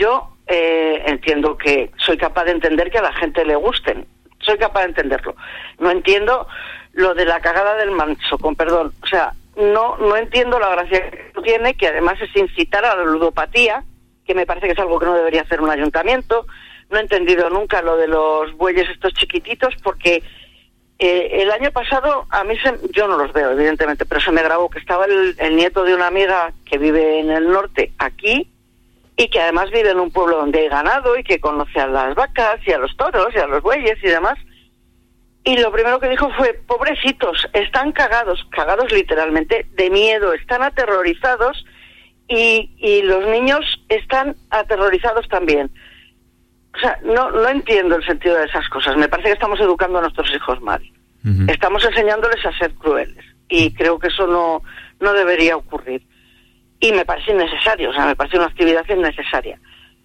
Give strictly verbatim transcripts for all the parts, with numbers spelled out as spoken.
yo eh, entiendo que soy capaz de entender que a la gente le gusten. Soy capaz de entenderlo. No entiendo lo de la cagada del manso, con perdón. O sea, no no entiendo la gracia que tiene, que además es incitar a la ludopatía, que me parece que es algo que no debería hacer un ayuntamiento. No he entendido nunca lo de los bueyes estos chiquititos, porque eh, el año pasado, a mí se, yo no los veo, evidentemente, pero se me grabó que estaba el, el nieto de una amiga que vive en el norte aquí, y que además vive en un pueblo donde hay ganado y que conoce a las vacas y a los toros y a los bueyes y demás. Y lo primero que dijo fue, pobrecitos, están cagados, cagados literalmente, de miedo, están aterrorizados y, y los niños están aterrorizados también. O sea, no, no entiendo el sentido de esas cosas. Me parece que estamos educando a nuestros hijos mal. Uh-huh. Estamos enseñándoles a ser crueles y creo que eso no, no debería ocurrir. Y me parece innecesario, o sea, me parece una actividad innecesaria.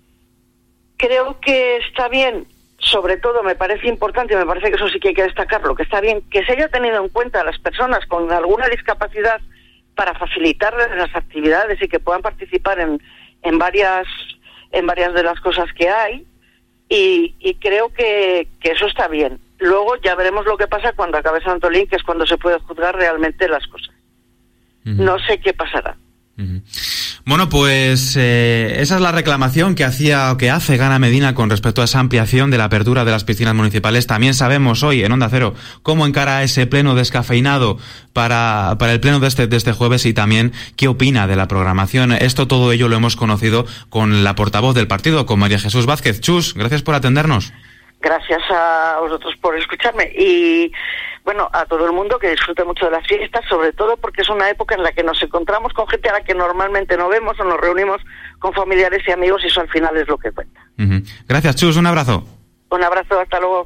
Creo que está bien, sobre todo me parece importante, y me parece que eso sí que hay que destacarlo, que está bien que se haya tenido en cuenta a las personas con alguna discapacidad para facilitarles las actividades y que puedan participar en, en varias en varias de las cosas que hay, y, y creo que, que eso está bien. Luego ya veremos lo que pasa cuando acabe San Antolín, que es cuando se puede juzgar realmente las cosas. Uh-huh. No sé qué pasará. Bueno, pues eh, esa es la reclamación que hacía o que hace Gana Medina con respecto a esa ampliación de la apertura de las piscinas municipales. También sabemos hoy en Onda Cero cómo encara ese pleno descafeinado para, para el pleno de este, de este jueves, y también qué opina de la programación. Esto, todo ello lo hemos conocido con la portavoz del partido, con María Jesús Vázquez. Chus, gracias por atendernos. Gracias a vosotros por escucharme y, bueno, a todo el mundo que disfrute mucho de las fiestas, sobre todo porque es una época en la que nos encontramos con gente a la que normalmente no vemos, o nos reunimos con familiares y amigos, y eso al final es lo que cuenta. Uh-huh. Gracias, Chus, un abrazo. Un abrazo, hasta luego.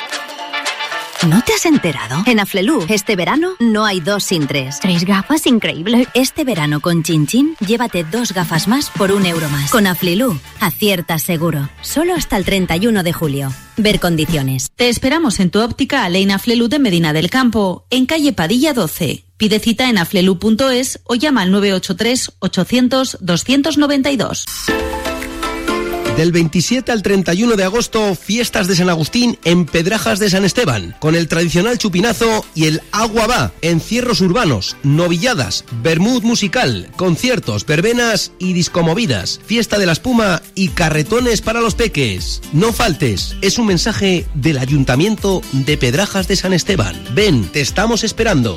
¿No te has enterado? En Aflelu, este verano no hay dos sin tres. ¿Tres gafas? Increíble. Este verano con Chin Chin, llévate dos gafas más por un euro más. Con Aflelu, aciertas seguro. Solo hasta el treinta y uno de julio. Ver condiciones. Te esperamos en tu óptica Aleina Aflelu de Medina del Campo, en calle Padilla doce. Pide cita en aflelu punto es o llama al nueve ocho tres, ochocientos, doscientos noventa y dos. Del veintisiete al treinta y uno de agosto, fiestas de San Agustín en Pedrajas de San Esteban, con el tradicional chupinazo y el agua va, encierros urbanos, novilladas, vermut musical, conciertos, verbenas y discomovidas, fiesta de la espuma y carretones para los peques. No faltes, es un mensaje del Ayuntamiento de Pedrajas de San Esteban. Ven, te estamos esperando.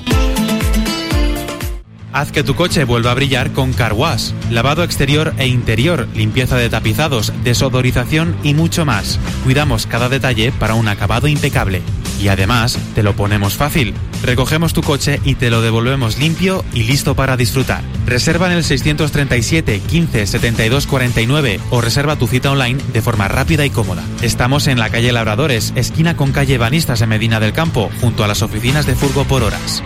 Haz que tu coche vuelva a brillar con Car Wash. Lavado exterior e interior, limpieza de tapizados, desodorización y mucho más. Cuidamos cada detalle para un acabado impecable. Y además, te lo ponemos fácil. Recogemos tu coche y te lo devolvemos limpio y listo para disfrutar. Reserva en el seiscientos treinta y siete, quince, setenta y dos, cuarenta y nueve o reserva tu cita online de forma rápida y cómoda. Estamos en la calle Labradores, esquina con calle Banistas en Medina del Campo, junto a las oficinas de Furgo por Horas.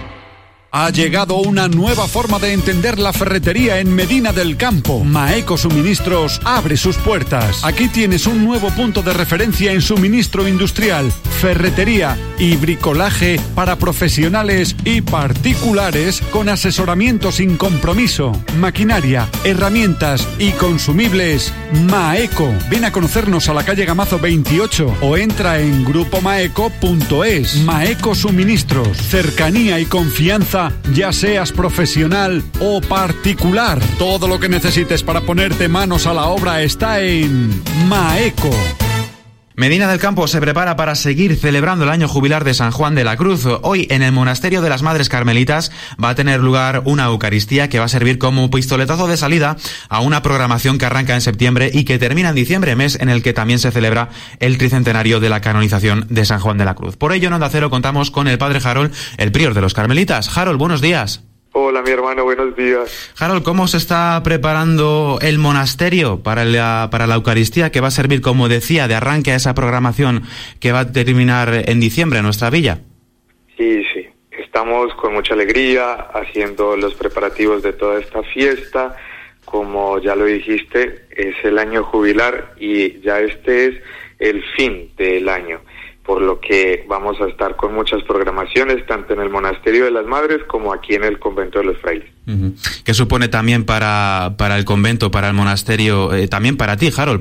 Ha llegado una nueva forma de entender la ferretería en Medina del Campo. Maeco Suministros abre sus puertas. Aquí tienes un nuevo punto de referencia en suministro industrial, ferretería y bricolaje para profesionales y particulares, con asesoramiento sin compromiso, maquinaria, herramientas y consumibles. Maeco. Ven a conocernos a la calle Gamazo veintiocho o entra en grupo maeco punto es. Maeco Suministros. Cercanía y confianza, ya seas profesional o particular. Todo lo que necesites para ponerte manos a la obra está en Maeco. Medina del Campo se prepara para seguir celebrando el año jubilar de San Juan de la Cruz. Hoy, en el Monasterio de las Madres Carmelitas, va a tener lugar una Eucaristía que va a servir como pistoletazo de salida a una programación que arranca en septiembre y que termina en diciembre, mes en el que también se celebra el tricentenario de la canonización de San Juan de la Cruz. Por ello, en Onda Cero contamos con el padre Harold, el prior de los Carmelitas. Harold, buenos días. Hola, mi hermano, buenos días. Harold, ¿cómo se está preparando el monasterio para la, para la Eucaristía, que va a servir, como decía, de arranque a esa programación que va a terminar en diciembre en nuestra villa? Sí, sí. Estamos con mucha alegría haciendo los preparativos de toda esta fiesta. Como ya lo dijiste, es el año jubilar y ya este es el fin del año, por lo que vamos a estar con muchas programaciones, tanto en el Monasterio de las Madres como aquí en el Convento de los Frailes. Uh-huh. ¿Qué supone también para, para el convento, para el monasterio, eh, también para ti, Harold?